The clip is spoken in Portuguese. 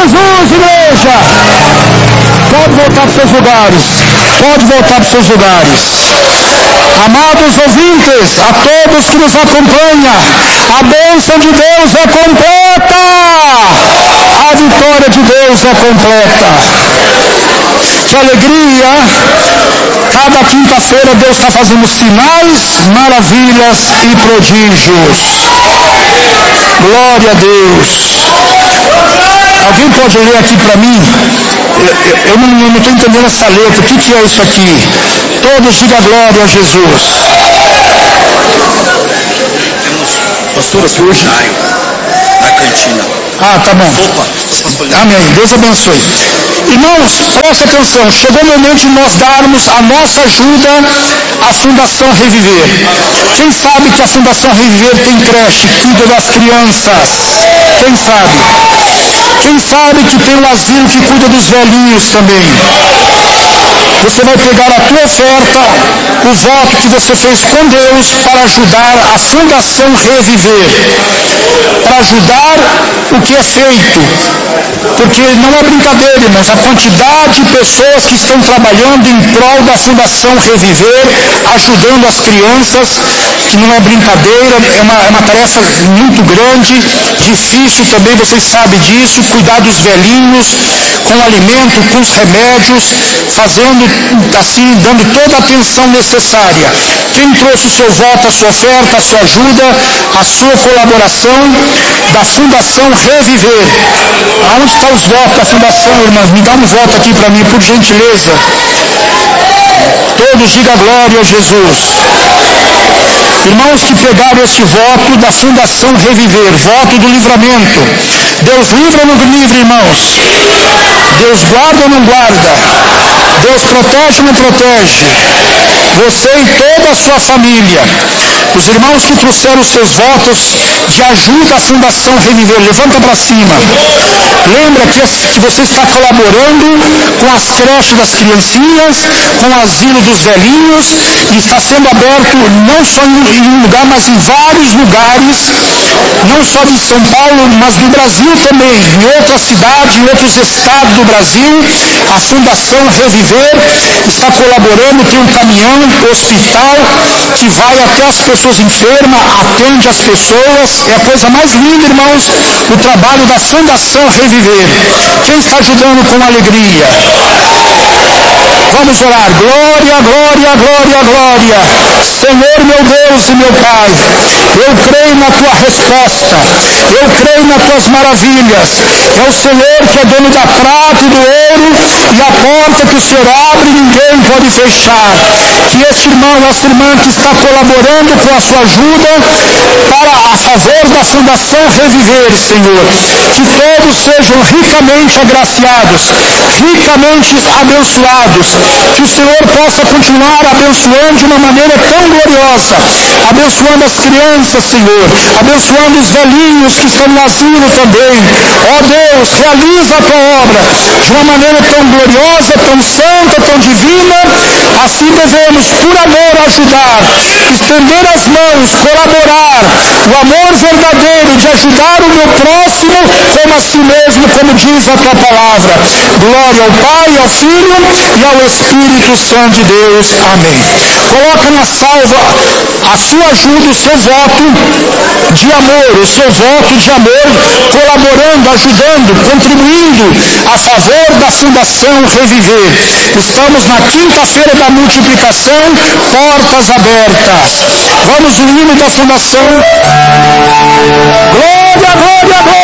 Jesus, igreja! Pode voltar para os seus lugares. Pode voltar para os seus lugares. Amados ouvintes, a todos que nos acompanham, a bênção de Deus é completa. A vitória de Deus é completa. Que alegria! Cada quinta-feira Deus está fazendo sinais, maravilhas e prodígios. Glória a Deus. Alguém pode ler aqui para mim? Eu não estou entendendo essa letra. O que é isso aqui? Todos digam glória a Jesus. Temos pastoras hoje na cantina. Tá bom. Amém. Deus abençoe. Irmãos, preste atenção. Chegou o momento de nós darmos a nossa ajuda à Fundação Reviver. Quem sabe que a Fundação Reviver tem creche, cuida das crianças? Quem sabe? Quem sabe que tem um asilo que cuida dos velhinhos também? Você vai pegar a tua oferta, o voto que você fez com Deus para ajudar a Fundação Reviver. Para ajudar o que é feito. Porque não é brincadeira, irmãos, a quantidade de pessoas que estão trabalhando em prol da Fundação Reviver, ajudando as crianças, que não é brincadeira, é uma tarefa muito grande, difícil também, vocês sabem disso, cuidar dos velhinhos, com o alimento, com os remédios, fazendo assim, dando toda a atenção necessária. Quem trouxe o seu voto, a sua oferta, a sua ajuda, a sua colaboração da Fundação Reviver? Aonde estão os votos da Fundação, irmãos? Me dá um voto aqui para mim, por gentileza. Todos digam glória a Jesus. Irmãos que pegaram este voto da Fundação Reviver, voto do livramento. Deus livra ou não livra, irmãos? Deus guarda ou não guarda? Deus protege ou não protege? Você e toda a sua família. Os irmãos que trouxeram os seus votos de ajuda à Fundação Reviver, levanta para cima. Lembra que você está colaborando com as creches das criancinhas, com o asilo dos velhinhos, e está sendo aberto não só em um lugar, mas em vários lugares, não só de São Paulo, mas do Brasil também, em outras cidades, em outros estados do Brasil. A Fundação Reviver está colaborando, tem um caminhão, hospital, que vai até as pessoas enfermas, atende as pessoas. É a coisa mais linda, irmãos, o trabalho da Fundação Reviver. Quem está ajudando com alegria? Vamos orar. Glória, glória, glória, glória. Senhor meu Deus e meu Pai, eu creio na tua resposta, eu creio nas tuas maravilhas. É o Senhor que é dono da prata e do ouro, e a porta que o Senhor abre ninguém pode fechar. Que este irmão, esta irmã que está colaborando com a sua ajuda para a favor da Fundação Reviver, Senhor, que todos sejam ricamente agraciados, ricamente abençoados, que o Senhor possa continuar abençoando de uma maneira tão gloriosa, abençoando as crianças, Senhor, abençoando os velhinhos que estão no asilo também. Ó Deus, realiza a tua obra de uma maneira tão gloriosa, tão santa, tão divina. Assim devemos, por amor, ajudar, estender as mãos, colaborar, o amor verdadeiro de ajudar o meu próximo como a si mesmo, como diz a tua palavra. Glória ao Pai, ao Filho e ao Espírito Santo de Deus. Amém. Coloca na salva a sua ajuda, o seu voto de amor, o seu voto de amor, colaborando, ajudando, contribuindo a favor da Fundação Reviver. Estamos na quinta-feira da multiplicação, portas abertas. Vamos o hino da Fundação. Glória, glória, glória.